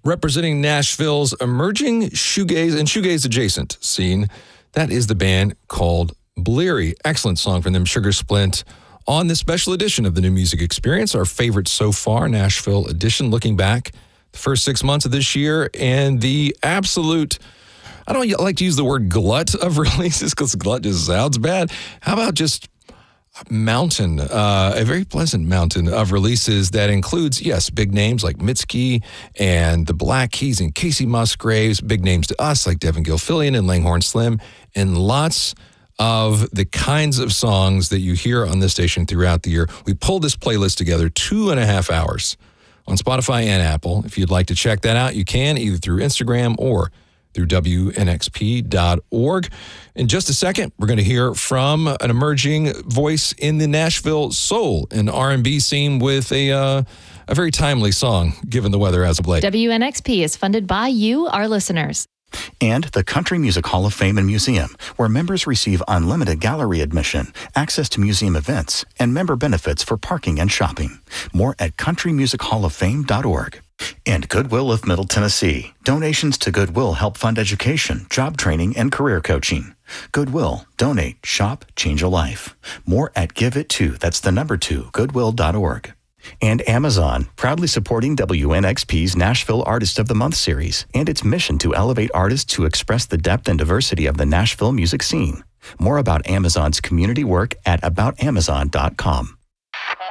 Representing Nashville's emerging shoegaze and shoegaze adjacent scene, that is the band called Bleary. Excellent song from them, Sugar Splint, on this special edition of the New Music Experience, our favorite so far, Nashville edition, looking back the first 6 months of this year and the absolute, I don't like to use the word glut of releases because glut just sounds bad. How about just mountain, a very pleasant mountain of releases that includes, yes, big names like Mitski and the Black Keys and Casey Musgraves, big names to us like Devin Gilfillian and Langhorne Slim, and lots of the kinds of songs that you hear on this station throughout the year. We pulled this playlist together 2.5 hours on Spotify and Apple. If you'd like to check that out, you can either through Instagram or through WNXP.org. In just a second, we're going to hear from an emerging voice in the Nashville soul and R&B scene with a very timely song, given the weather as of late. WNXP is funded by you, our listeners. And the Country Music Hall of Fame and Museum, where members receive unlimited gallery admission, access to museum events, and member benefits for parking and shopping. More at countrymusichallofFame.org. And Goodwill of Middle Tennessee. Donations to Goodwill help fund education, job training, and career coaching. Goodwill. Donate. Shop. Change a life. More at GiveIt2. That's the number 2, goodwill.org. And Amazon, proudly supporting WNXP's Nashville Artist of the Month series and its mission to elevate artists who express the depth and diversity of the Nashville music scene. More about Amazon's community work at aboutamazon.com.